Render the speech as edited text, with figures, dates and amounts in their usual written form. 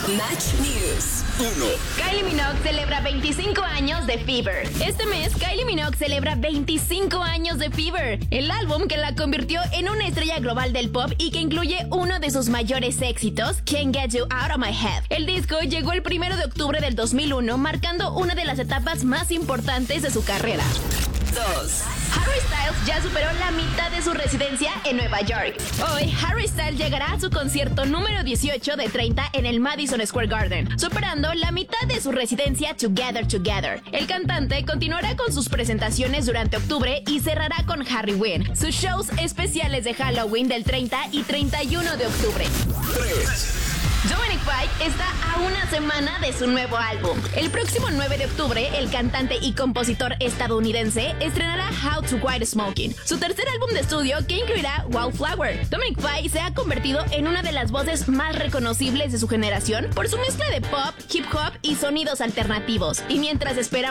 Match News. 1. Kylie Minogue celebra 25 años de Fever. Este mes, Kylie Minogue celebra 25 años de Fever, el álbum que la convirtió en una estrella global del pop y que incluye uno de sus mayores éxitos, Can't Get You Out of My Head. El disco llegó el 1 de octubre del 2001, marcando una de las etapas más importantes de su carrera. 2. Harry Styles ya superó la mitad de su residencia en Nueva York. Hoy, Harry Styles llegará a su concierto número 18 de 30 en el Madison Square Garden, superando la mitad de su residencia Together Together. El cantante continuará con sus presentaciones durante octubre y cerrará con Harry Wynn, sus shows especiales de Halloween del 30 y 31 de octubre. 3. Dominic Fike está a una semana de su nuevo álbum. El próximo 9 de octubre, el cantante y compositor estadounidense estrenará How to Quit Smoking, su tercer álbum de estudio que incluirá Wildflower. Dominic Fike se ha convertido en una de las voces más reconocibles de su generación por su mezcla de pop, hip hop y sonidos alternativos. Y mientras espera